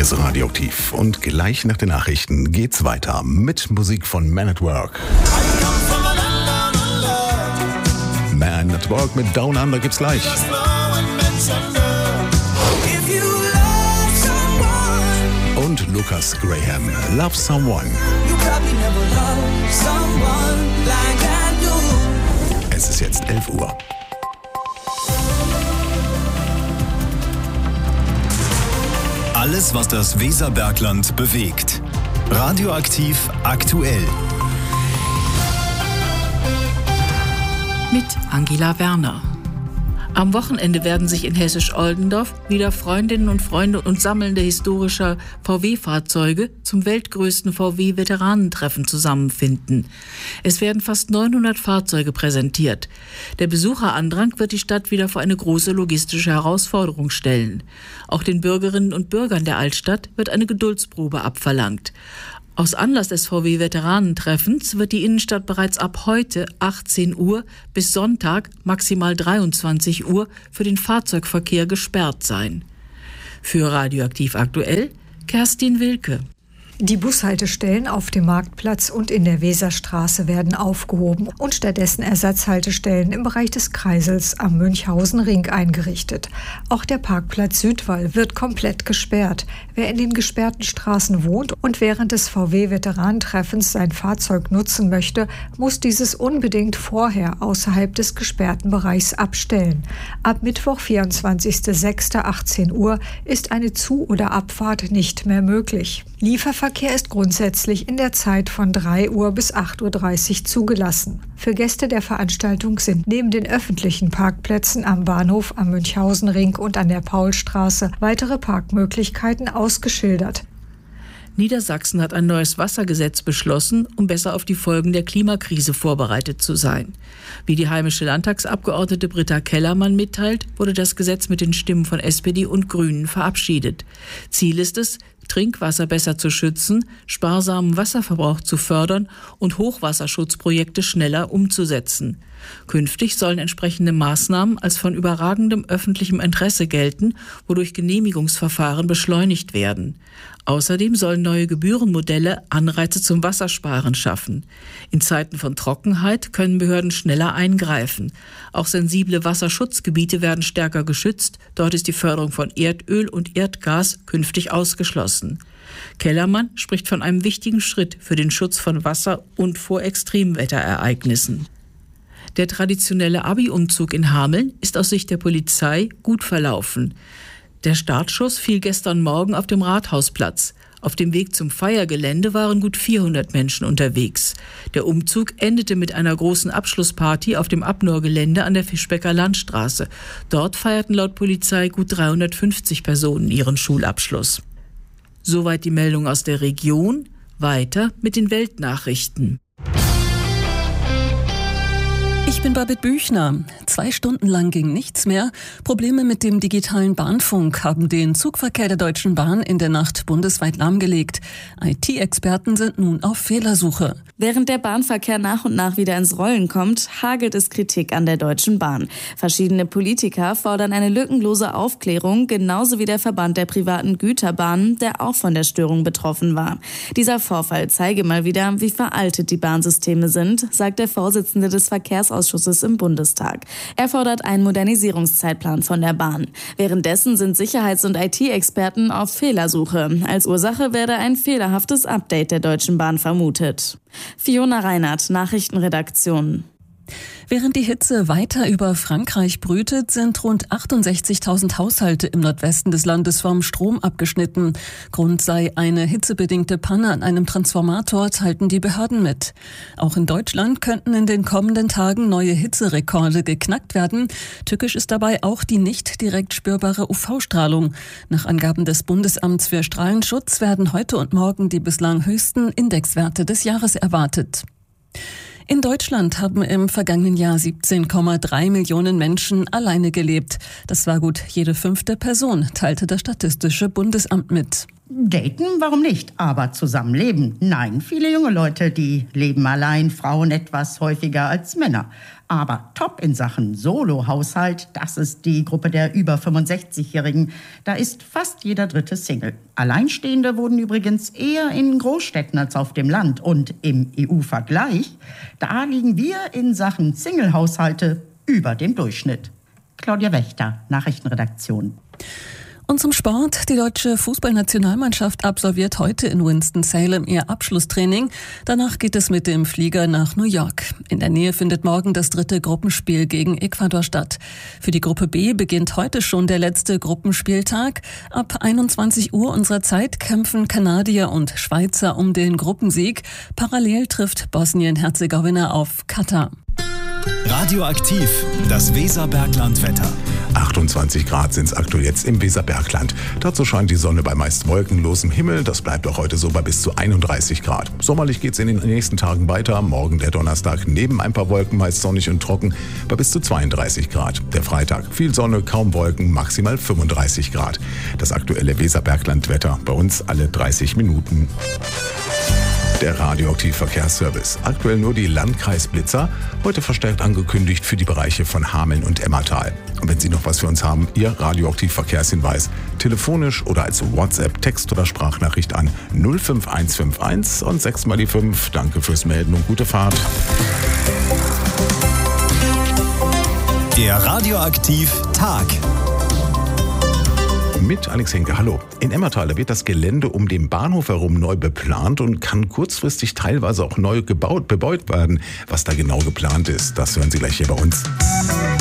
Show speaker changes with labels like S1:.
S1: Hier ist Radioaktiv und gleich nach den Nachrichten geht's weiter mit Musik von Man at Work. Man at Work mit Down Under gibt's gleich. Und Lucas Graham, Love Someone. Es ist jetzt 11 Uhr.
S2: Alles, was das Weserbergland bewegt. Radioaktiv aktuell.
S3: Mit Angela Werner. Am Wochenende werden sich in Hessisch-Oldendorf wieder Freundinnen und Freunde und Sammelnde historischer VW-Fahrzeuge zum weltgrößten VW-Veteranentreffen zusammenfinden. Es werden fast 900 Fahrzeuge präsentiert. Der Besucherandrang wird die Stadt wieder vor eine große logistische Herausforderung stellen. Auch den Bürgerinnen und Bürgern der Altstadt wird eine Geduldsprobe abverlangt. Aus Anlass des VW-Veteranentreffens wird die Innenstadt bereits ab heute 18 Uhr bis Sonntag maximal 23 Uhr für den Fahrzeugverkehr gesperrt sein. Für Radioaktiv aktuell Kerstin Wilke.
S4: Die Bushaltestellen auf dem Marktplatz und in der Weserstraße werden aufgehoben und stattdessen Ersatzhaltestellen im Bereich des Kreisels am Münchhausen-Ring eingerichtet. Auch der Parkplatz Südwall wird komplett gesperrt. Wer in den gesperrten Straßen wohnt und während des VW-Veteranentreffens sein Fahrzeug nutzen möchte, muss dieses unbedingt vorher außerhalb des gesperrten Bereichs abstellen. Ab Mittwoch, 24.06.18 Uhr ist eine Zu- oder Abfahrt nicht mehr möglich. Lieferverkehr ist grundsätzlich in der Zeit von 3 Uhr bis 8.30 Uhr zugelassen. Für Gäste der Veranstaltung sind neben den öffentlichen Parkplätzen am Bahnhof, am Münchhausen-Ring und an der Paulstraße weitere Parkmöglichkeiten ausgeschildert.
S3: Niedersachsen hat ein neues Wassergesetz beschlossen, um besser auf die Folgen der Klimakrise vorbereitet zu sein. Wie die heimische Landtagsabgeordnete Britta Kellermann mitteilt, wurde das Gesetz mit den Stimmen von SPD und Grünen verabschiedet. Ziel ist es, Trinkwasser besser zu schützen, sparsamen Wasserverbrauch zu fördern und Hochwasserschutzprojekte schneller umzusetzen. Künftig sollen entsprechende Maßnahmen als von überragendem öffentlichem Interesse gelten, wodurch Genehmigungsverfahren beschleunigt werden. Außerdem sollen neue Gebührenmodelle Anreize zum Wassersparen schaffen. In Zeiten von Trockenheit können Behörden schneller eingreifen. Auch sensible Wasserschutzgebiete werden stärker geschützt. Dort ist die Förderung von Erdöl und Erdgas künftig ausgeschlossen. Kellermann spricht von einem wichtigen Schritt für den Schutz von Wasser und vor Extremwetterereignissen. Der traditionelle Abi-Umzug in Hameln ist aus Sicht der Polizei gut verlaufen. Der Startschuss fiel gestern Morgen auf dem Rathausplatz. Auf dem Weg zum Feiergelände waren gut 400 Menschen unterwegs. Der Umzug endete mit einer großen Abschlussparty auf dem Abnor-Gelände an der Fischbecker Landstraße. Dort feierten laut Polizei gut 350 Personen ihren Schulabschluss. Soweit die Meldung aus der Region. Weiter mit den Weltnachrichten.
S5: Ich bin Babette Büchner. 2 Stunden lang ging nichts mehr. Probleme mit dem digitalen Bahnfunk haben den Zugverkehr der Deutschen Bahn in der Nacht bundesweit lahmgelegt. IT-Experten sind nun auf Fehlersuche.
S6: Während der Bahnverkehr nach und nach wieder ins Rollen kommt, hagelt es Kritik an der Deutschen Bahn. Verschiedene Politiker fordern eine lückenlose Aufklärung, genauso wie der Verband der privaten Güterbahnen, der auch von der Störung betroffen war. Dieser Vorfall zeige mal wieder, wie veraltet die Bahnsysteme sind, sagt der Vorsitzende des Verkehrsausschusses im Bundestag. Er fordert einen Modernisierungszeitplan von der Bahn. Währenddessen sind Sicherheits- und IT-Experten auf Fehlersuche. Als Ursache werde ein fehlerhaftes Update der Deutschen Bahn vermutet. Fiona Reinhardt, Nachrichtenredaktion.
S5: Während die Hitze weiter über Frankreich brütet, sind rund 68.000 Haushalte im Nordwesten des Landes vom Strom abgeschnitten. Grund sei eine hitzebedingte Panne an einem Transformator, teilten die Behörden mit. Auch in Deutschland könnten in den kommenden Tagen neue Hitzerekorde geknackt werden. Tückisch ist dabei auch die nicht direkt spürbare UV-Strahlung. Nach Angaben des Bundesamts für Strahlenschutz werden heute und morgen die bislang höchsten Indexwerte des Jahres erwartet. In Deutschland haben im vergangenen Jahr 17,3 Millionen Menschen alleine gelebt. Das war gut jede 5. Person, teilte das Statistische Bundesamt mit.
S7: Daten, warum nicht? Aber zusammenleben? Nein, viele junge Leute, die leben allein, Frauen etwas häufiger als Männer. Aber top in Sachen Solo-Haushalt, das ist die Gruppe der über 65-Jährigen. Da ist fast jeder dritte Single. Alleinstehende wurden übrigens eher in Großstädten als auf dem Land. Und im EU-Vergleich, da liegen wir in Sachen Single-Haushalte über dem Durchschnitt. Claudia Wächter, Nachrichtenredaktion.
S5: Und zum Sport. Die deutsche Fußballnationalmannschaft absolviert heute in Winston-Salem ihr Abschlusstraining. Danach geht es mit dem Flieger nach New York. In der Nähe findet morgen das 3. Gruppenspiel gegen Ecuador statt. Für die Gruppe B beginnt heute schon der letzte Gruppenspieltag. Ab 21 Uhr unserer Zeit kämpfen Kanadier und Schweizer um den Gruppensieg. Parallel trifft Bosnien-Herzegowina auf Katar.
S2: Radioaktiv, das Weserbergland-Wetter.
S1: 28 Grad sind es aktuell jetzt im Weserbergland. Dazu scheint die Sonne bei meist wolkenlosem Himmel. Das bleibt auch heute so bei bis zu 31 Grad. Sommerlich geht es in den nächsten Tagen weiter. Morgen der Donnerstag neben ein paar Wolken meist sonnig und trocken bei bis zu 32 Grad. Der Freitag viel Sonne, kaum Wolken, maximal 35 Grad. Das aktuelle Weserbergland-Wetter bei uns alle 30 Minuten. Der Radioaktiv-Verkehrsservice. Aktuell nur die Landkreisblitzer. Heute verstärkt angekündigt für die Bereiche von Hameln und Emmertal. Und wenn Sie noch was für uns haben, Ihr Radioaktiv-Verkehrshinweis. Telefonisch oder als WhatsApp, Text- oder Sprachnachricht an 05151 und 6 mal die 5. Danke fürs Melden und gute Fahrt.
S2: Der Radioaktiv-Tag.
S1: Mit Alex Henke, hallo. In Emmertal wird das Gelände um den Bahnhof herum neu beplant und kann kurzfristig teilweise auch neu bebaut werden. Was da genau geplant ist, das hören Sie gleich hier bei uns.